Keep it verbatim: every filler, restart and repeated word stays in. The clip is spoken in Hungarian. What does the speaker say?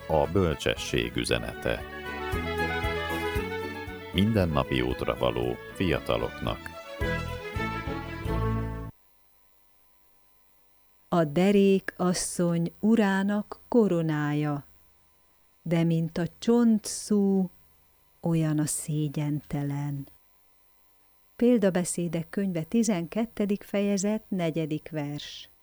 A bölcsesség üzenete. Mindennapi útra való fiataloknak. A derék asszony urának koronája, de mint a csontszú, olyan a szégyentelen. Példabeszédek könyve tizenkettedik fejezet negyedik vers.